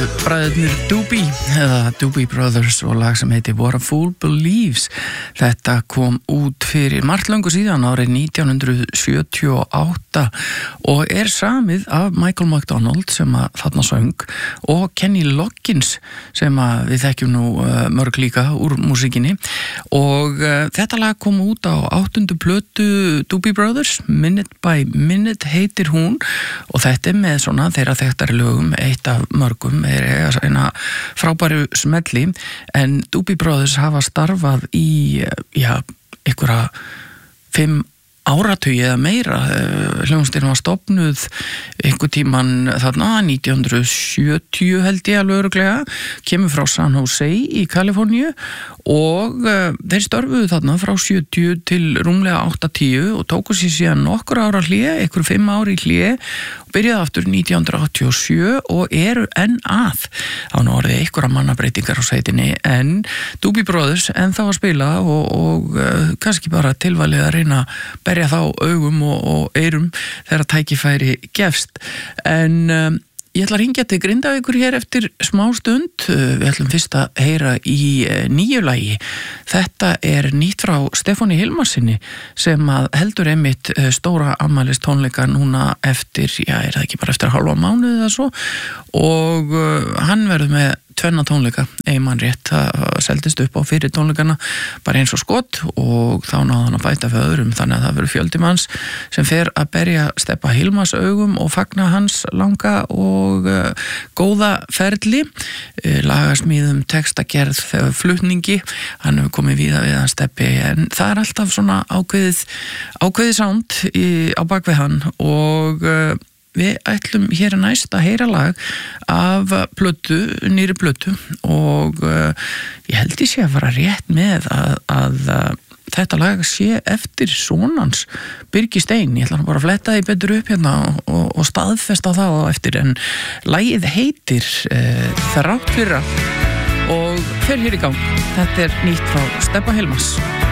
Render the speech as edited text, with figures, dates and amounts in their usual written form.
bræðurnir Doobie eða Doobie Brothers og lag sem heitir What a Fool Believes. Þetta kom út fyrir margt löngu síðan árið 1978 og samið af Michael McDonald sem að þarna söng og Kenny Loggins sem að við þekkjum nú mörg líka úr músíkinni og þetta lag kom út á 8. plötu Doobie Brothers, Minute by Minute heitir hún og þetta með svona þeirra þekktari lögum, eitt af mörgum eina frábæru smelli en Doobie Brothers hafa starfað í einhverja 5 áratugi eða meira. Hljómsveitin var stofnuð einhver tíman þarna 1970 held ég alveg örugglega, kemur frá San Jose í Kaliforníu og þeir störfuðu þarna frá 70 til rúmlega 80 og tóku sér síðan nokkur ára hlé, einhver 5 ári hlé og byrjaði aftur 1987 og eru enn að. Það var nú orðið einhverja mannabreitingar á sveitinni en Doobie Brothers ennþá að spila og kannski bara tilvalið að reyna berja þá augum og eyrum þegar tækifæri gefst. En ég ætla að hringja til Grindavíkur hér eftir smá stund. Við ætlum fyrst að heyra í nýju lagi. Þetta nýtt frá Stefáni Hilmarsinni sem að heldur einmitt stóra afmælistónleika núna eftir, það ekki bara eftir hálfa mánuð eða svo og hann verður með 2 tónleika, einmann rétt, það seldist upp á fyrir tónleikana bara eins og skot og þá náði hann að bæta fyrir öðrum þannig að það verður fjöldi manns sem fer að berja Stebba Hilmars augum og fagna hans langa og góða ferli, lagasmíðum, textagerð, flutningi, hann hefur komið víða við hann Stebbi en það alltaf svona ákveðið sound á bakvið hann og við ætlum hér næst að heyra lag af nýri plötu og ég held ég sé að fara rétt með að þetta lag sé eftir sonans Birgi Stein. Ég ætla bara að fletta því betur upp hérna og staðfesta það á eftir en lagið heitir Þrátt fyrra og fer hér í gang. Þetta nýtt frá Stebba Hilmars.